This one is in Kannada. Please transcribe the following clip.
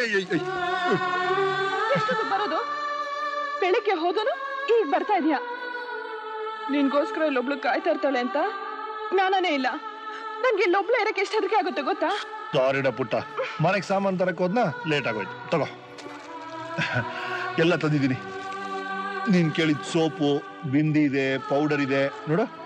ಎಷ್ಟೊತ್ತಿಗೆ ಬರೋದು? ಬೆಳಿಗ್ಗೆ ಹೋದನು ಈಗ ಬರ್ತಾ ಇದೀಯಾ? ನಿನ್ಗೋಸ್ಕರ ಇಲ್ಲೊಬ್ಳು ಕಾಯ್ತಾ ಇರ್ತಾಳೆ ಅಂತ ಜ್ಞಾನನೇ ಇಲ್ಲ. ನನ್ಗೆ ಇಲ್ಲೊಬ್ಳು ಇರಕ್ಕೆ ಎಷ್ಟು ಹೆದರಿಕೆ ಆಗುತ್ತೆ ಗೊತ್ತಾ? ಸಾರಿಡ ಪುಟ್ಟ, ಮನೆಗೆ ಸಾಮಾನು ತರಕ್ ಹೋದ್ನ ಲೇಟ್ ಆಗೋಯ್ತು. ತಗೋ, ಎಲ್ಲ ತಂದಿದ್ದೀನಿ. ನೀನ್ ಕೇಳಿದ ಸೋಪು, ಬಿಂದಿ ಇದೆ, ಪೌಡರ್ ಇದೆ ನೋಡು.